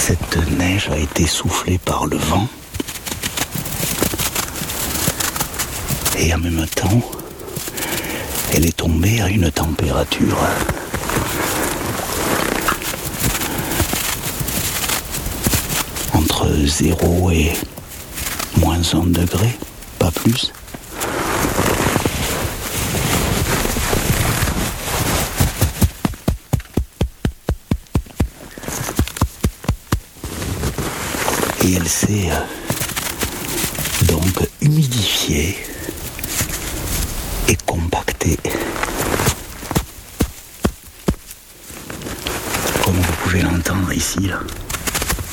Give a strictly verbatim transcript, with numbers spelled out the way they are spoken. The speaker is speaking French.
Cette neige a été soufflée par le vent et en même temps, elle est tombée à une température entre zéro et moins un degré, pas plus. Et elle s'est euh, donc humidifiée et compactée. Comme vous pouvez l'entendre ici, là.